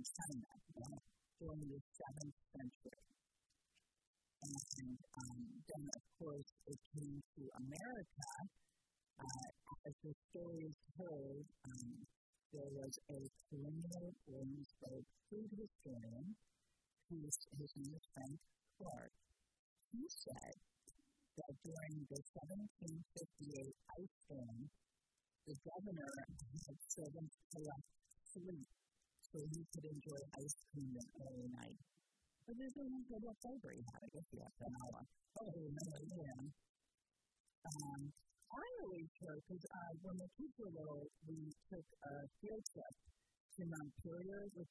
China during the 7th century. And then, of course, it came to America. As the story is told, there was a colonial Williamsburg food historian, his name is Frank Clark. He said that during the 1758 ice storm, the governor had servants collect sleep so he could enjoy ice cream at early night. But they didn't know what flavor he had. I guess he had vanilla. Yeah. I always heard, because when the kids were little, we took a field trip to Montpelier, which